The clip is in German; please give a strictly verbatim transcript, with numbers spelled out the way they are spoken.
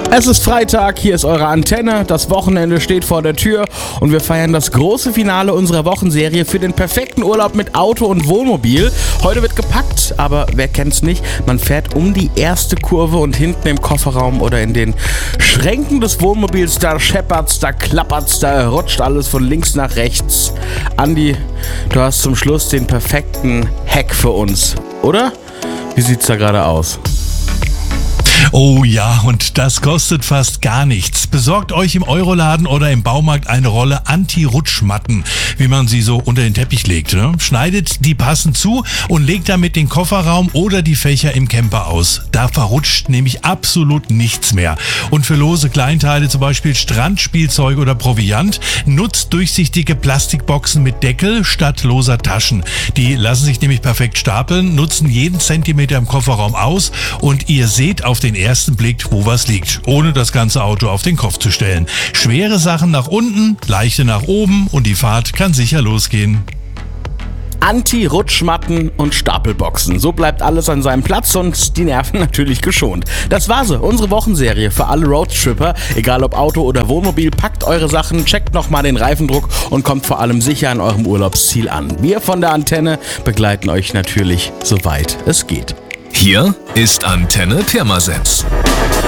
Es ist Freitag, hier ist eure Antenne, das Wochenende steht vor der Tür und wir feiern das große Finale unserer Wochenserie für den perfekten Urlaub mit Auto und Wohnmobil. Heute wird gepackt, aber wer kennt's nicht, man fährt um die erste Kurve und hinten im Kofferraum oder in den Schränken des Wohnmobils, da scheppert's, da klappert's, da rutscht alles von links nach rechts. Andi, du hast zum Schluss den perfekten Hack für uns, oder? Wie sieht's da gerade aus? Oh ja, und das kostet fast gar nichts. Besorgt euch im Euroladen oder im Baumarkt eine Rolle Anti-Rutschmatten, wie man sie so unter den Teppich legt. Ne? Schneidet die passend zu und legt damit den Kofferraum oder die Fächer im Camper aus. Da verrutscht nämlich absolut nichts mehr. Und für lose Kleinteile, zum Beispiel Strandspielzeug oder Proviant, nutzt durchsichtige Plastikboxen mit Deckel statt loser Taschen. Die lassen sich nämlich perfekt stapeln, nutzen jeden Zentimeter im Kofferraum aus und ihr seht auf den ersten Blick, wo was liegt, ohne das ganze Auto auf den Kopf zu stellen. Schwere Sachen nach unten, leichte nach oben und die Fahrt kann sicher losgehen. Anti-Rutschmatten und Stapelboxen. So bleibt alles an seinem Platz und die Nerven natürlich geschont. Das war sie, unsere Wochenserie für alle Roadtripper. Egal ob Auto oder Wohnmobil, packt eure Sachen, checkt nochmal den Reifendruck und kommt vor allem sicher an eurem Urlaubsziel an. Wir von der Antenne begleiten euch natürlich, soweit es geht. Hier ist Antenne Pirmasens.